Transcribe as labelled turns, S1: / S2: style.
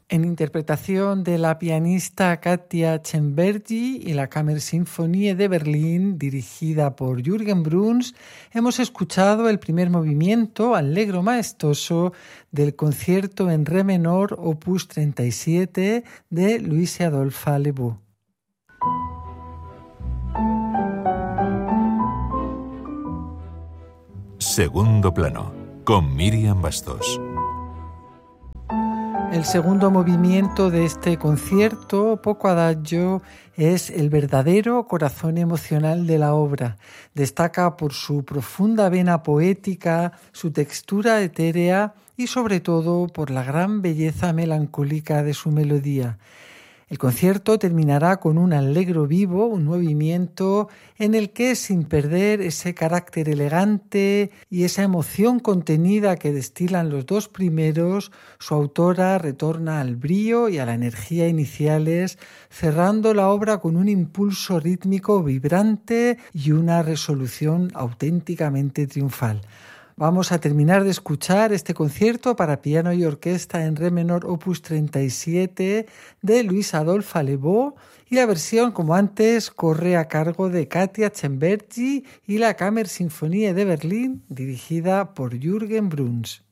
S1: En interpretación de la pianista Katia Csembergi y la Kammersinfonie de Berlín, dirigida por Jürgen Bruns, hemos escuchado el primer movimiento, allegro maestoso, del concierto en re menor opus 37 de Louise Adolphe Leboeuf.
S2: Segundo plano, con Miriam Bastos.
S1: El segundo movimiento de este concierto, poco adagio, es el verdadero corazón emocional de la obra. Destaca por su profunda vena poética, su textura etérea y sobre todo por la gran belleza melancólica de su melodía. El concierto terminará con un allegro vivo, un movimiento en el que, sin perder ese carácter elegante y esa emoción contenida que destilan los dos primeros, su autora retorna al brío y a la energía iniciales, cerrando la obra con un impulso rítmico vibrante y una resolución auténticamente triunfal. Vamos a terminar de escuchar este concierto para piano y orquesta en re menor opus 37 de Louise Adolphe Leboeuf y la versión, como antes, corre a cargo de Katia Csembergi y la Kammersinfonie de Berlín, dirigida por Jürgen Bruns.